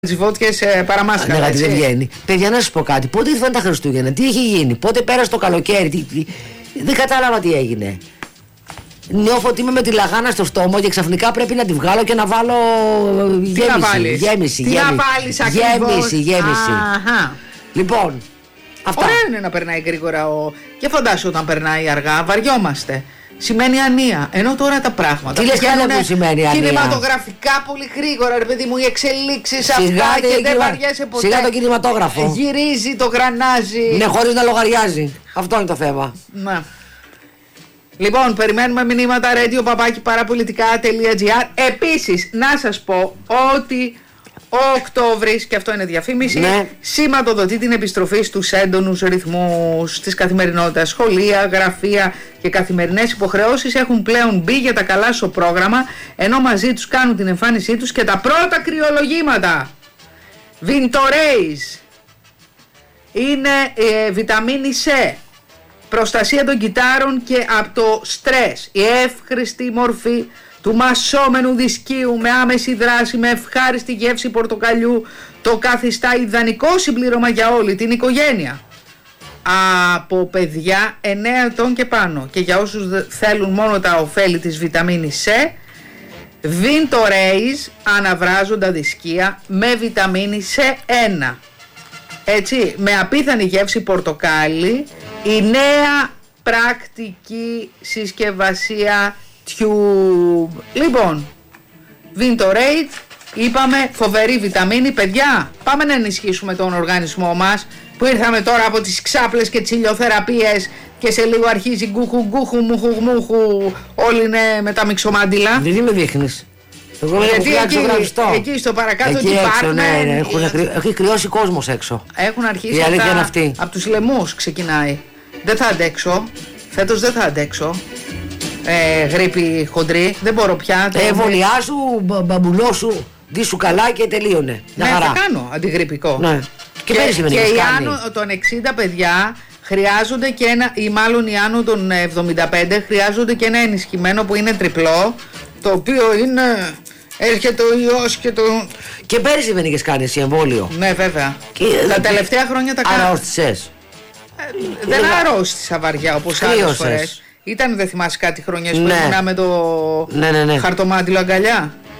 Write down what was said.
Τις βότκες παραμάσχαλα. Ναι, δεν βγαίνει. Παιδιά, να σας πω κάτι. Πότε ήρθαν τα Χριστούγεννα, τι έχει γίνει, πότε πέρασε το καλοκαίρι, δεν κατάλαβα τι έγινε. Νιώθω ότι είμαι με τη λαγάνα στο στόμα και ξαφνικά πρέπει να τη βγάλω και να βάλω γέμιση. Τι να βάλεις ακριβώς. Γέμιση. Λοιπόν, αυτά. Ωραίο είναι να περνάει γρήγορα και φαντάσου όταν περνάει αργά, βαριόμαστε. Σημαίνει ανία. Ενώ τώρα τα πράγματα. Τι λες καλά που σημαίνει ανία. Κινηματογραφικά πολύ γρήγορα, ρε παιδί μου, οι εξελίξεις αυτά και δεν βαριέσαι ποτέ. Σιγά το κινηματόγραφο. Γυρίζει, το γρανάζει. Ναι, χωρίς να λογαριάζει. Αυτό είναι το θέμα. Να. Λοιπόν, περιμένουμε μηνύματα radio@parapolitica.gr. Επίσης, να σας πω ότι ο Οκτώβρης, και αυτό είναι διαφήμιση, ναι, σηματοδοτεί την επιστροφή στους έντονους ρυθμούς της καθημερινότητας. Σχολεία, γραφεία και καθημερινές υποχρεώσεις έχουν πλέον μπει για τα καλά στο πρόγραμμα, ενώ μαζί τους κάνουν την εμφάνισή τους και τα πρώτα κρυολογήματα. Vintorays είναι βιταμίνη C, προστασία των κυτάρων και από το στρες, η εύχρηστη μορφή του μασόμενου δισκίου με άμεση δράση, με ευχάριστη γεύση πορτοκαλιού, το καθιστά ιδανικό συμπλήρωμα για όλη την οικογένεια. Από παιδιά 9 ετών και πάνω, και για όσους θέλουν μόνο τα ωφέλη της βιταμίνης C, Vintorays αναβράζοντα δισκία με βιταμίνη C1. Έτσι, με απίθανη γεύση πορτοκάλι, η νέα πρακτική συσκευασία Tube. Λοιπόν, Vintorays, είπαμε, φοβερή βιταμίνη. Παιδιά, πάμε να ενισχύσουμε τον οργανισμό μας, που ήρθαμε τώρα από τις ξάπλες και τις ηλιοθεραπείες και σε λίγο αρχίζει γκούχου γκούχου μουχου μουχου, όλοι είναι με τα μυξομάντιλα. Δεν με δείχνεις. Γιατί εκεί στο παρακάτω εκεί έξω, ναι, έχει κρυώσει κόσμος έξω. Έχουν αρχίσει από τους λαιμούς ξεκινάει. Δεν θα αντέξω, φέτος δεν θα αντέξω. Γρίπη χοντρή, δεν μπορώ πια. Εμβολιάσου, μπαμπουλώσου, ντύσου καλά και τελείωνε. Ναι, θα κάνω αντιγρυπικό. Ναι. Και των 60 παιδιά χρειάζονται και ένα, ή μάλλον οι άνω των 75 χρειάζονται και ένα ενισχυμένο που είναι τριπλό, το οποίο είναι, έρχεται ο ιός και το... Και πέρυσι δεν είχες κάνει εσύ εμβόλιο? Ναι, βέβαια. Και τα τελευταία χρόνια τα κάνω. Αρρώστησες? Δεν αρρώστησα βαριά όπως άλλες φορές. Ήταν, δεν θυμάσαι κάτι χρονιές που ήμουνα με το χαρτομάτιλο αγκαλιά.